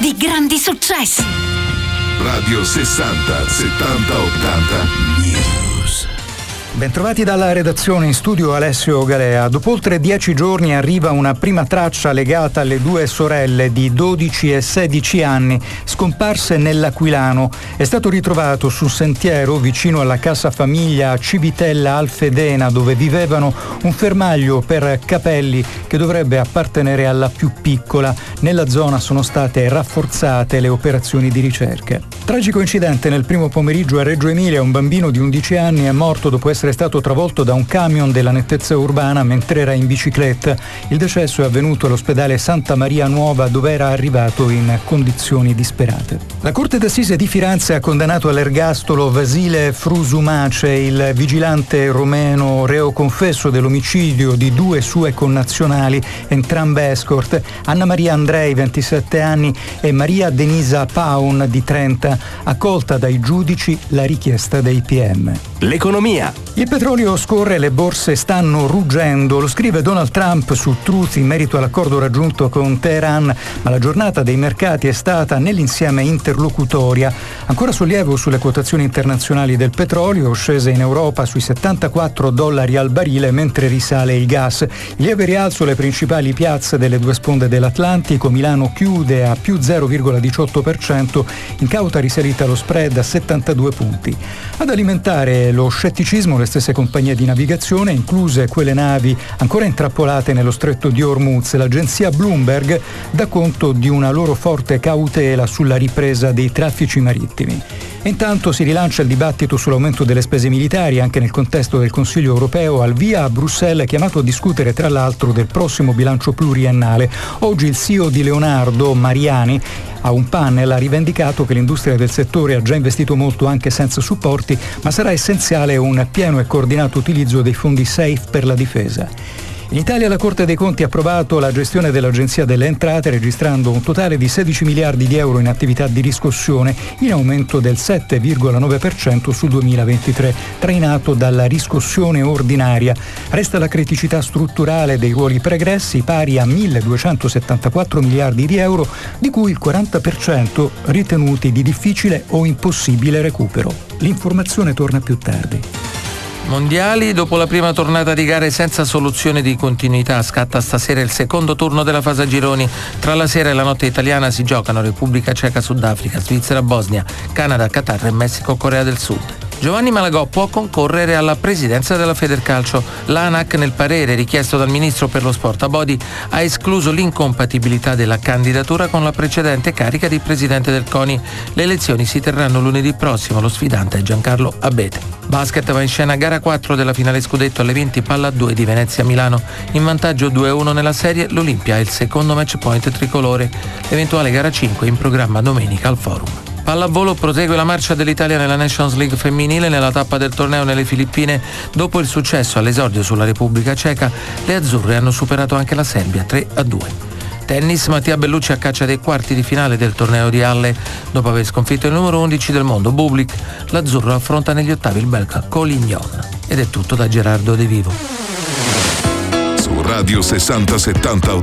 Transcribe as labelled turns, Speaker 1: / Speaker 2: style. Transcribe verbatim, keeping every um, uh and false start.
Speaker 1: di grandi successi.
Speaker 2: Radio sessanta settanta ottanta News.
Speaker 3: Bentrovati dalla redazione, in studio Alessio Galea. Dopo oltre dieci giorni arriva una prima traccia legata alle due sorelle di dodici e sedici anni scomparse nell'Aquilano. È stato ritrovato sul sentiero vicino alla casa famiglia a Civitella Alfedena, dove vivevano, un fermaglio per capelli che dovrebbe appartenere alla più piccola. Nella zona sono state rafforzate le operazioni di ricerca. Tragico incidente nel primo pomeriggio a Reggio Emilia. Un bambino di undici anni è morto dopo essere è stato travolto da un camion della nettezza urbana mentre era in bicicletta. Il decesso è avvenuto all'ospedale Santa Maria Nuova, dove era arrivato in condizioni disperate. La Corte d'Assise di Firenze ha condannato all'ergastolo Vasile Frusumace, il vigilante romeno reo confesso dell'omicidio di due sue connazionali, entrambe escort, Anna Maria Andrei, ventisette anni, e Maria Denisa Paun, di trenta, accolta dai giudici la richiesta dei P M.
Speaker 4: L'economia.
Speaker 3: Il petrolio scorre, le borse stanno ruggendo, lo scrive Donald Trump su Truth in merito all'accordo raggiunto con Teheran, ma la giornata dei mercati è stata nell'insieme interlocutoria. Ancora sollievo sulle quotazioni internazionali del petrolio, scese in Europa sui settantaquattro dollari al barile mentre risale il gas. Il lieve rialzo alle principali piazze delle due sponde dell'Atlantico. Milano chiude a più zero virgola diciotto per cento, in cauta risalita lo spread a settantadue punti. Ad alimentare lo scetticismo le stesse compagnie di navigazione, incluse quelle navi ancora intrappolate nello stretto di Hormuz. L'agenzia Bloomberg dà conto di una loro forte cautela sulla ripresa dei traffici marittimi. Intanto si rilancia il dibattito sull'aumento delle spese militari anche nel contesto del Consiglio europeo al via a Bruxelles, chiamato a discutere tra l'altro del prossimo bilancio pluriennale. Oggi il C E O di Leonardo, Mariani, a un panel ha rivendicato che l'industria del settore ha già investito molto anche senza supporti, ma sarà essenziale un pieno e coordinato utilizzo dei fondi SAFE per la difesa. In Italia la Corte dei Conti ha approvato la gestione dell'Agenzia delle Entrate, registrando un totale di sedici miliardi di euro in attività di riscossione, in aumento del sette virgola nove per cento sul duemilaventitré, trainato dalla riscossione ordinaria. Resta la criticità strutturale dei ruoli pregressi, pari a milleduecentosettantaquattro miliardi di euro, di cui il quaranta per cento ritenuti di difficile o impossibile recupero. L'informazione torna più tardi.
Speaker 5: Mondiali, dopo la prima tornata di gare senza soluzione di continuità, scatta stasera il secondo turno della fase a gironi. Tra la sera e la notte italiana si giocano Repubblica Ceca, Sudafrica, Svizzera, Bosnia, Canada, Qatar e Messico, Corea del Sud. Giovanni Malagò può concorrere alla presidenza della Federcalcio. L'ANAC, nel parere richiesto dal ministro per lo sport Abodi, ha escluso l'incompatibilità della candidatura con la precedente carica di presidente del CONI. Le elezioni si terranno lunedì prossimo, lo sfidante è Giancarlo Abete. Basket va in scena gara quattro della finale scudetto alle venti, palla due di Venezia-Milano. In vantaggio due a uno nella serie, l'Olimpia è il secondo match point tricolore. L'eventuale gara cinque in programma domenica al Forum. Pallavolo, prosegue la marcia dell'Italia nella Nations League femminile. Nella tappa del torneo nelle Filippine, dopo il successo all'esordio sulla Repubblica Ceca, le azzurre hanno superato anche la Serbia tre a due. Tennis, Mattia Bellucci a caccia dei quarti di finale del torneo di Halle. Dopo aver sconfitto il numero undici del mondo, Bublik, l'azzurro affronta negli ottavi il belga Collignon. Ed è tutto da Gerardo De Vivo.
Speaker 2: Su Radio sessanta settanta